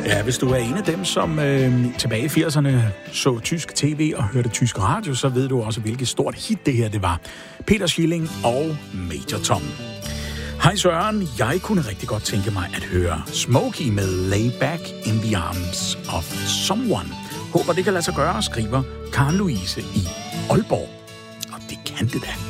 Ja, hvis du er en af dem, som tilbage i 80'erne så tysk tv og hørte tysk radio, så ved du også, hvilket stort hit det her det var. Peter Schilling og Major Tom. Hej Søren, jeg kunne rigtig godt tænke mig at høre Smokey med Lay Back in the Arms of Someone. Håber det kan lade sig gøre, skriver Karen Louise i Aalborg. Og det kan det da.